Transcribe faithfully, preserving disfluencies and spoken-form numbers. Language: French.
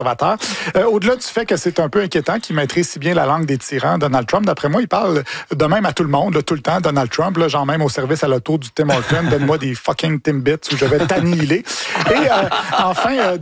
conservateur. Euh, au-delà du fait que c'est un peu inquiétant qu'il maîtrise si bien la langue des tyrans, Donald Trump, d'après moi, il parle de même à tout le monde, là, tout le temps, Donald Trump, là, genre même au service à l'auto du Tim Hortons, donne-moi des fucking Timbits où je vais t'annihiler. Et euh, enfin, euh,